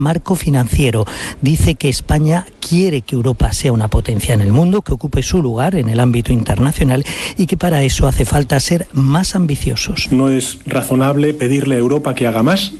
marco financiero. Dice que España quiere que Europa sea una potencia en el mundo, que ocupe su lugar en el ámbito internacional y que para eso hace falta ser más ambiciosos. No es razonable pedirle a Europa que haga más